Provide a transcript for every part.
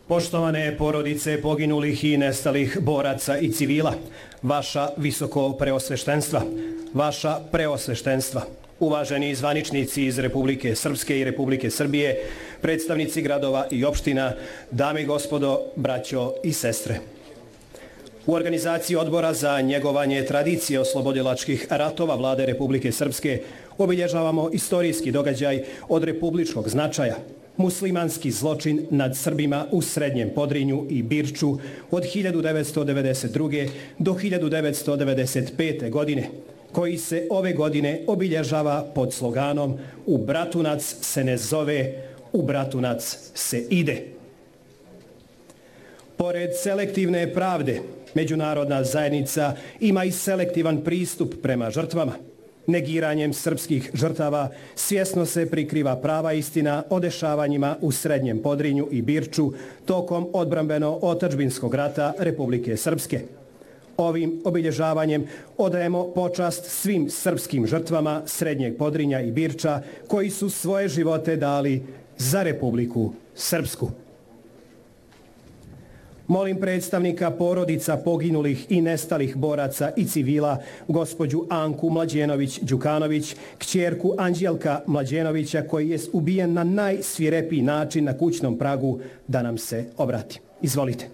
Poštovane porodice poginulih i nestalih boraca i civila, vaša visoko preosveštenstva, vaša preosveštenstva, uvaženi zvaničnici iz Republike Srpske i Republike Srbije, predstavnici gradova i opština, dame i gospodo, braćo i sestre. U organizaciji Odbora za njegovanje tradicije oslobodilačkih ratova Vlade Republike Srpske obilježavamo istorijski događaj od republičkog značaja, muslimanski zločin nad Srbima u Srednjem Podrinju i Birču od 1992. do 1995. godine, koji se ove godine obilježava pod sloganom "U Bratunac se ne zove, u Bratunac se ide". Pored selektivne pravde, međunarodna zajednica ima i selektivan pristup prema žrtvama. Negiranjem srpskih žrtava svjesno se prikriva prava istina o dešavanjima u Srednjem Podrinju i Birču tokom odbrambeno-otadžbinskog rata Republike Srpske. Ovim obilježavanjem odajemo počast svim srpskim žrtvama Srednjeg Podrinja i Birča koji su svoje živote dali za Republiku Srpsku. Molim predstavnika porodica poginulih i nestalih boraca i civila, gospođu Anku Mlađenović-Đukanović, kćerku Anđelka Mlađenovića, koji je ubijen na najsvirepiji način na kućnom pragu, da nam se obrati. Izvolite.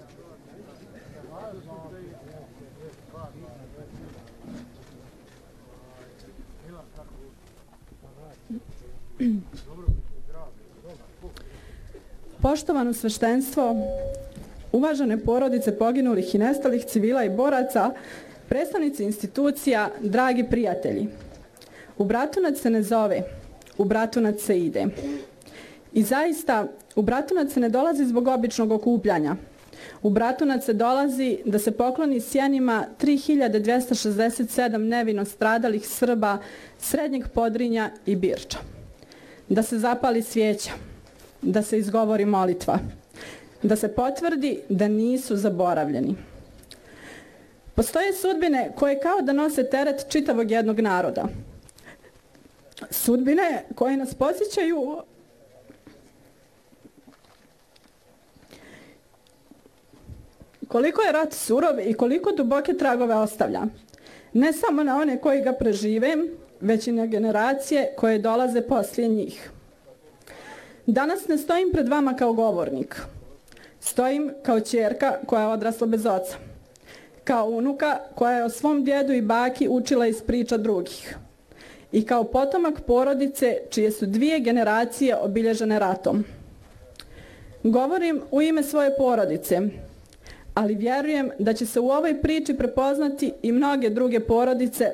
Poštovano sveštenstvo, uvažene porodice poginulih i nestalih civila i boraca, predstavnici institucija, dragi prijatelji. U Bratunac se ne zove, u Bratunac se ide. I zaista, u Bratunac se ne dolazi zbog običnog okupljanja. U Bratunac se dolazi da se pokloni sjenima 3267 nevino stradalih Srba Srednjeg Podrinja i Birča. Da se zapali svijeća, da se izgovori molitva, da se potvrdi da nisu zaboravljeni. Postoje sudbine koje kao da nose teret čitavog jednog naroda. Sudbine koje nas podsjećaju koliko je rat surov i koliko duboke tragove ostavlja. Ne samo na one koji ga prežive, već i na generacije koje dolaze poslije njih. Danas ne stojim pred vama kao govornik. Stojim kao ćerka koja je odrasla bez oca. Kao unuka koja je o svom djedu i baki učila iz priča drugih. I kao potomak porodice čije su 2 generacije obilježene ratom. Govorim u ime svoje porodice, ali vjerujem da će se u ovoj priči prepoznati i mnoge druge porodice